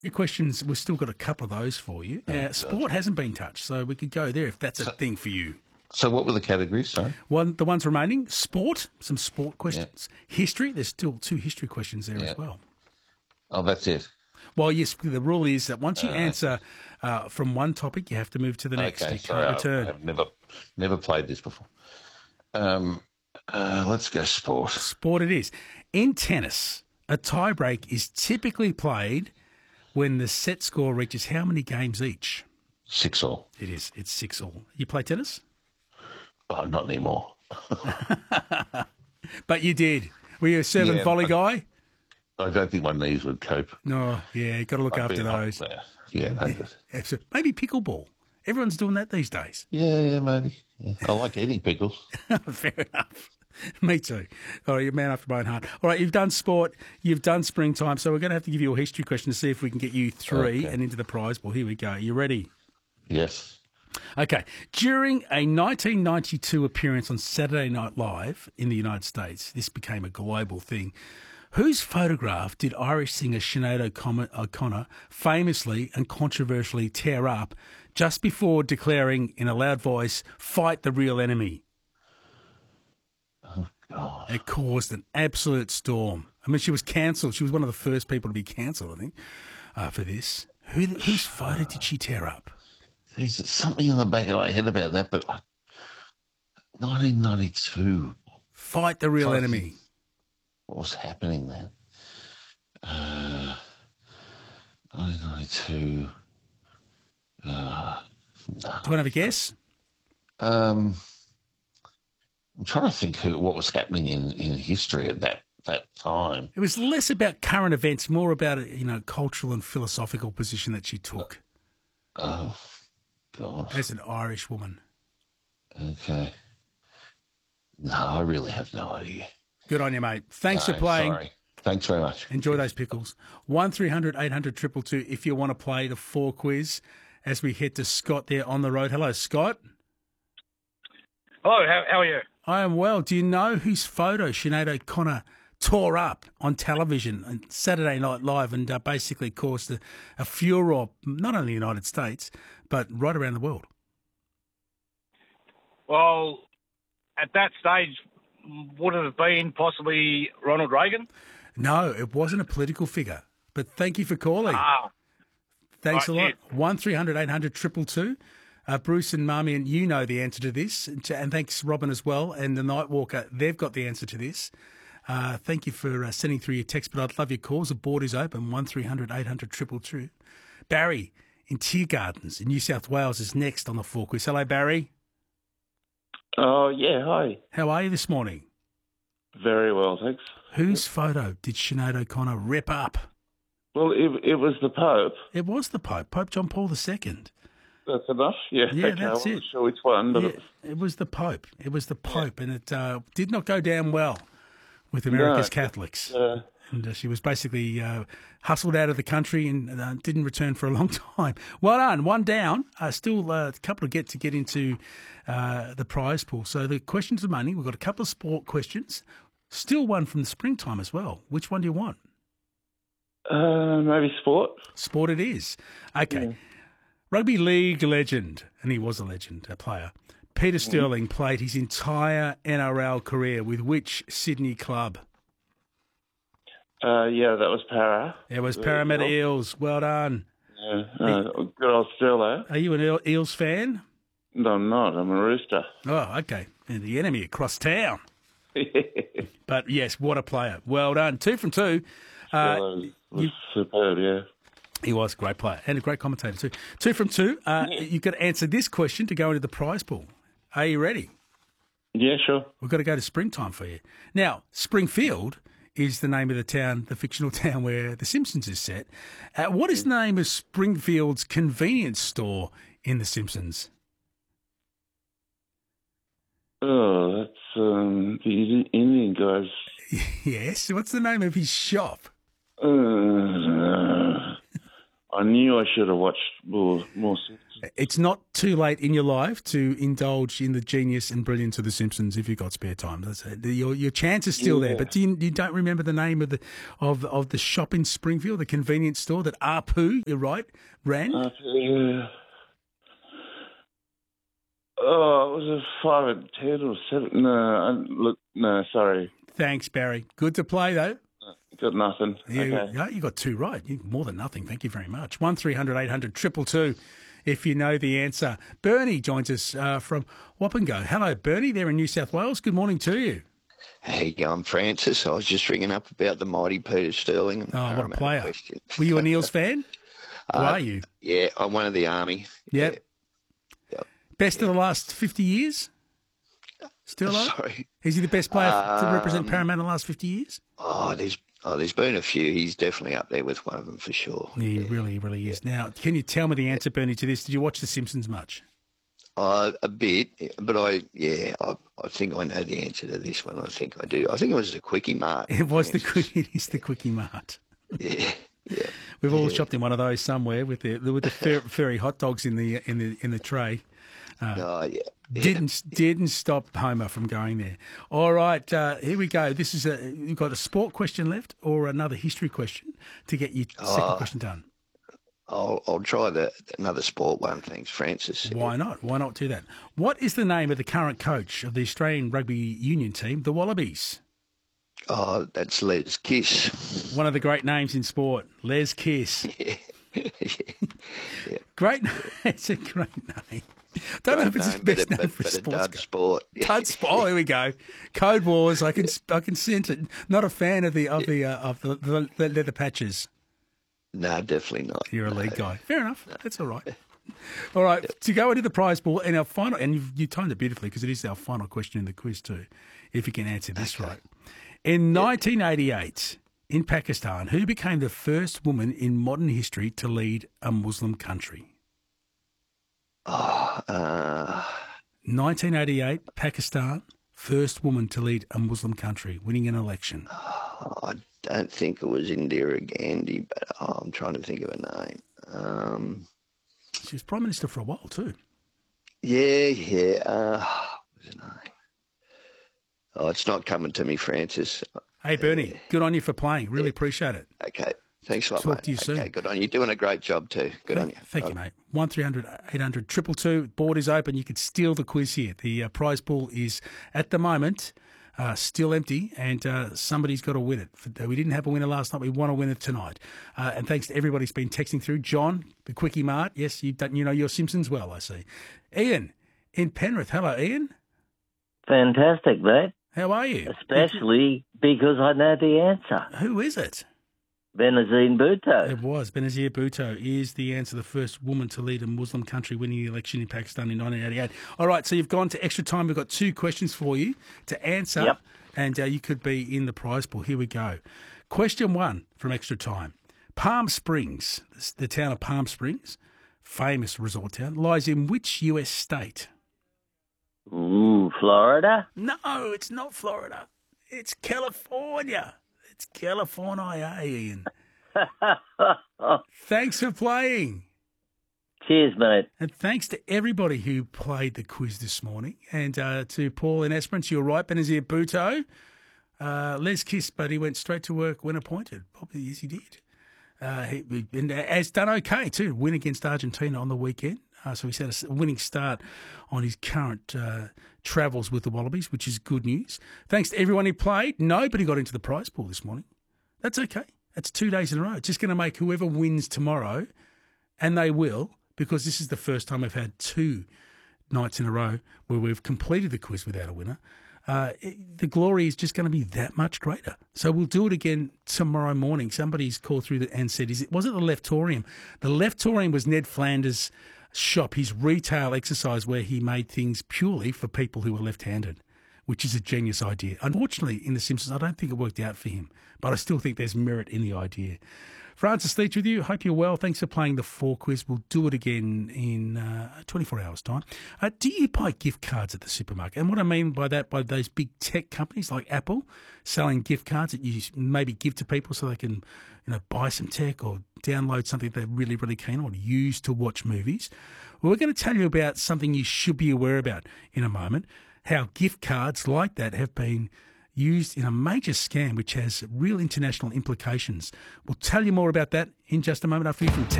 Your questions, we've still got a couple of those for you. Sport hasn't been touched, so we could go there if that's a thing for you. So what were the categories, sorry? The ones remaining, sport, some sport questions. History, there's still 2 history questions there as well. Oh, that's it. Well, yes, the rule is that once you answer from one topic, you have to move to the next. Okay, You sorry, can't return. I've never played this before. Let's go sport. Sport it is. In tennis, a tiebreak is typically played when the set score reaches how many games each? 6-all. It is. It's 6-all. You play tennis? Oh, not anymore. But you did. Were you a serve and volley guy? I don't think my knees would cope. No, yeah, you got to look after those. Yeah, Absolutely. Maybe pickleball. Everyone's doing that these days. Yeah, maybe. Yeah. I like eating pickles. Fair enough. Me too. All right, you're a man after my own heart. All right, you've done sport, you've done springtime, so we're going to have to give you a history question to see if we can get you 3 and into the prize ball. Here we go. You ready? Yes. Okay. During a 1992 appearance on Saturday Night Live in the United States, this became a global thing. Whose photograph did Irish singer Sinead O'Connor famously and controversially tear up just before declaring in a loud voice, "Fight the real enemy"? Oh, God. It caused an absolute storm. I mean, she was cancelled. She was one of the first people to be cancelled, I think, for this. Whose photo did she tear up? There's something in the back of my head about that, but 1992. Fight the real enemy. What was happening then? 1992. Do you want to have a guess? I'm trying to think what was happening in history at that time. It was less about current events, more about a cultural and philosophical position that she took. Oh, God. As an Irish woman. Okay. No, I really have no idea. Good on you, mate. Thanks for playing. Sorry. Thanks very much. Enjoy those pickles. 1300 800 222 if you want to play the 4 quiz as we head to Scott there on the road. Hello, Scott. Hello, how are you? I am well. Do you know whose photo Sinead O'Connor tore up on television on Saturday Night Live and basically caused a furore, not only in the United States, but right around the world? Well, at that stage, would it have been possibly Ronald Reagan? No, it wasn't a political figure. But thank you for calling. Thanks a lot. 1300 800 222. Bruce and Marmion, you know the answer to this. And thanks, Robin, as well. And the Nightwalker, they've got the answer to this. Thank you for sending through your text, but I'd love your calls. The board is open, 1300 800 222. Barry in Tiergardens in New South Wales is next on the 4 quiz. Hello, Barry. Oh, yeah, hi. How are you this morning? Very well, thanks. Whose photo did Sinead O'Connor rip up? Well, it was the Pope. It was the Pope, Pope John Paul II. That's enough? Yeah, okay, that's I wasn't it. sure which one. But it was the Pope. It was the Pope, and it did not go down well with America's Catholics. And she was basically hustled out of the country and didn't return for a long time. Well done. One down. Still a couple to get into the prize pool. So the questions of money, we've got a couple of sport questions. Still one from the springtime as well. Which one do you want? Maybe sport. Sport it is. Okay. Yeah. Rugby league legend, and he was a legend, a player, Peter Sterling played his entire NRL career with which Sydney club? Yeah, that was Para. It was Parramatta Eels. Well done. Yeah, good old Sterlo. Are you an Eels fan? No, I'm not. I'm a Rooster. Oh, okay. And the enemy across town. But, yes, what a player. Well done. 2 from 2. Was superb, yeah. He was a great player and a great commentator too. 2 from 2. You've got to answer this question to go into the prize pool. Are you ready? Yeah, sure. We've got to go to springtime for you. Now, Springfield is the name of the town, the fictional town where The Simpsons is set. What is the name of Springfield's convenience store in The Simpsons? Oh, that's the Indian guys. Yes. What's the name of his shop? I knew I should have watched more Simpsons. It's not too late in your life to indulge in the genius and brilliance of The Simpsons if you've got spare time. Your chance is still there. But you don't remember the name of the shop in Springfield, the convenience store that Apu, you're right, ran? Oh, it was a 5 and 10 or 7. No, sorry. Thanks, Barry. Good to play, though. Got nothing. You got 2 right. More than nothing. Thank you very much. 1300 800 222 if you know the answer. Bernie joins us from Wappengo. Hello, Bernie. They're in New South Wales. Good morning to you. How you going, Francis? I was just ringing up about the mighty Peter Sterling. Oh, what a player. Were you a Neils fan? Who are you? Yeah, I'm one of the Army. Yep. Best of the last 50 years? Still alive? Sorry. Is he the best player to represent Parramatta in the last 50 years? There's been a few. He's definitely up there with one of them for sure. He really is. Now, can you tell me the answer, Bernie, to this? Did you watch The Simpsons much? A bit, but I think I know the answer to this one. I think I do. I think it was the Quickie Mart. It is the Quickie Mart. Yeah. We've all shopped in one of those somewhere with the furry hot dogs in the tray. Didn't stop Homer from going there. All right, here we go. This is you've got a sport question left or another history question to get your second question done. I'll try another sport one. Thanks, Francis. Why not? Why not do that? What is the name of the current coach of the Australian Rugby Union team, the Wallabies? Oh, that's Les Kiss. One of the great names in sport, Les Kiss. Yeah. Great. It's a great name. Don't know if it's his best name for a sports sport. Dud sport. Oh, here we go. Code Wars. I can sense it. Not a fan of the leather patches. No, definitely not. You're a league guy. Fair enough. That's all right. All right. To go into the prize pool and our final, and you timed it beautifully because it is our final question in the quiz too. If you can answer this right. In 1988, in Pakistan, who became the first woman in modern history to lead a Muslim country? 1988, Pakistan, first woman to lead a Muslim country, winning an election. I don't think it was Indira Gandhi, but I'm trying to think of a name. She was Prime Minister for a while too. Yeah. What's her name? Oh, it's not coming to me, Francis. Hey, Bernie, good on you for playing. Really appreciate it. Okay. Thanks a lot, Talk mate. to you soon. Okay, good on you. You're doing a great job too. Good on you. Thank you, mate. 1300 800 222. Board is open. You can steal the quiz here. The prize pool is, at the moment, still empty, and somebody's got to win it. We didn't have a winner last night. We want to win it tonight. And thanks to everybody who's been texting through. John, the Quickie Mart. Yes, you know your Simpsons well, I see. Ian in Penrith. Hello, Ian. Fantastic, mate. How are you? Especially because I know the answer. Who is it? Benazir Bhutto. It was. Benazir Bhutto is the answer, the first woman to lead a Muslim country winning the election in Pakistan in 1988. All right, so you've gone to extra time. We've got 2 questions for you to answer, and you could be in the prize pool. Here we go. Question 1 from extra time. Palm Springs, the town of Palm Springs, famous resort town, lies in which US state? Ooh, Florida? No, it's not Florida. It's California. It's California, Ian. Thanks for playing. Cheers, mate. And thanks to everybody who played the quiz this morning. And to Paul in Esperance, you're right, Benazir Bhutto. Les Kiss, but he went straight to work when appointed. Probably, yes, he did. He has done okay, too. Win against Argentina on the weekend. So he's had a winning start on his current travels with the Wallabies, which is good news. Thanks to everyone who played. Nobody got into the prize pool this morning. That's okay. That's 2 days in a row. It's just going to make whoever wins tomorrow, and they will, because this is the first time we've had 2 nights in a row where we've completed the quiz without a winner. The glory is just going to be that much greater. So we'll do it again tomorrow morning. Somebody's called through and said, was it the Leftorium? The Leftorium was Ned Flanders' shop, his retail exercise where he made things purely for people who were left-handed, which is a genius idea. Unfortunately, in The Simpsons, I don't think it worked out for him, but I still think there's merit in the idea. Francis Leach with you. Hope you're well. Thanks for playing the 4 quiz. We'll do it again in 24 hours' time. Do you buy gift cards at the supermarket? And what I mean by that, by those big tech companies like Apple selling gift cards that you maybe give to people so they can, buy some tech or download something they're really, really keen on, or use to watch movies. Well, we're going to tell you about something you should be aware about in a moment, how gift cards like that have been used in a major scam which has real international implications. We'll tell you more about that in just a moment after you from